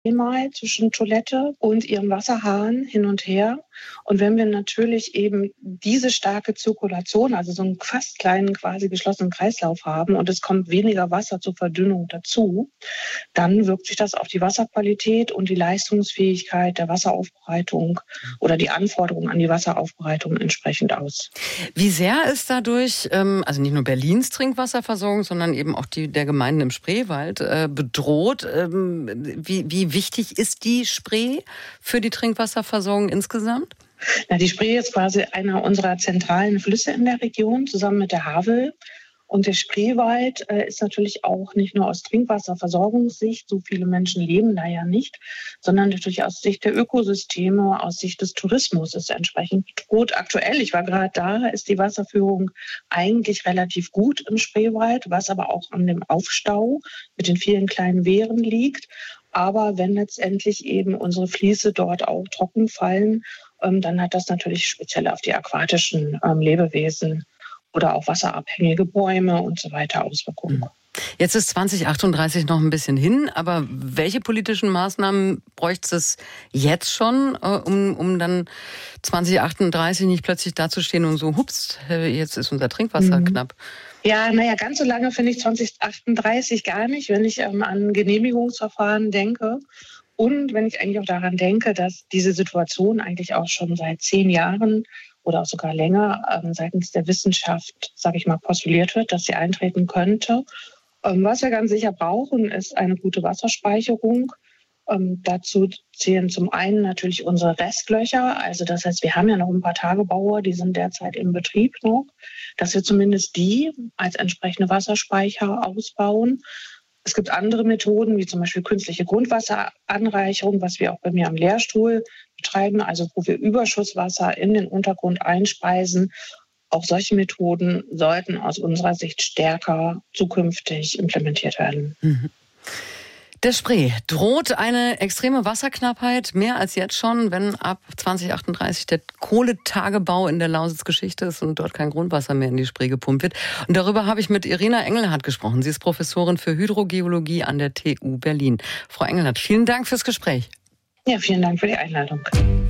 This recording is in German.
Mal zwischen Toilette und ihrem Wasserhahn hin und her. Und wenn wir natürlich eben diese starke Zirkulation, also so einen fast kleinen, quasi geschlossenen Kreislauf haben und es kommt weniger Wasser zur Verdünnung dazu, dann wirkt sich das auf die Wasserqualität und die Leistungsfähigkeit der Wasseraufbereitung oder die Anforderungen an die Wasseraufbereitung entsprechend aus. Wie sehr ist dadurch, also nicht nur Berlins Trinkwasserversorgung, sondern eben auch die der Gemeinden im Spreewald bedroht? Wie wichtig ist die Spree für die Trinkwasserversorgung insgesamt? Na, die Spree ist quasi einer unserer zentralen Flüsse in der Region, zusammen mit der Havel. Und der Spreewald ist natürlich auch nicht nur aus Trinkwasserversorgungssicht, so viele Menschen leben da ja nicht, sondern natürlich aus Sicht der Ökosysteme, aus Sicht des Tourismus ist entsprechend bedroht. Aktuell, ich war gerade da, ist die Wasserführung eigentlich relativ gut im Spreewald, was aber auch an dem Aufstau mit den vielen kleinen Wehren liegt. Aber wenn letztendlich eben unsere Fließe dort auch trocken fallen, dann hat das natürlich speziell auf die aquatischen Lebewesen oder auch wasserabhängige Bäume und so weiter Auswirkungen. Jetzt ist 2038 noch ein bisschen hin, aber welche politischen Maßnahmen bräuchte es jetzt schon, um dann 2038 nicht plötzlich dazustehen und so, hups, jetzt ist unser Trinkwasser knapp? Ja, ganz so lange finde ich 2038 gar nicht, wenn ich an Genehmigungsverfahren denke. Und wenn ich eigentlich auch daran denke, dass diese Situation eigentlich auch schon seit 10 Jahren oder auch sogar länger seitens der Wissenschaft, sage ich mal, postuliert wird, dass sie eintreten könnte. Was wir ganz sicher brauchen, ist eine gute Wasserspeicherung. Dazu zählen zum einen natürlich unsere Restlöcher. Also das heißt, wir haben ja noch ein paar Tagebaue, die sind derzeit im Betrieb noch, dass wir zumindest die als entsprechende Wasserspeicher ausbauen. Es gibt andere Methoden, wie zum Beispiel künstliche Grundwasseranreicherung, was wir auch bei mir am Lehrstuhl betreiben, also wo wir Überschusswasser in den Untergrund einspeisen. Auch solche Methoden sollten aus unserer Sicht stärker zukünftig implementiert werden. Der Spree droht eine extreme Wasserknappheit, mehr als jetzt schon, wenn ab 2038 der Kohletagebau in der Lausitz Geschichte ist und dort kein Grundwasser mehr in die Spree gepumpt wird. Und darüber habe ich mit Irina Engelhardt gesprochen. Sie ist Professorin für Hydrogeologie an der TU Berlin. Frau Engelhardt, vielen Dank fürs Gespräch. Ja, vielen Dank für die Einladung.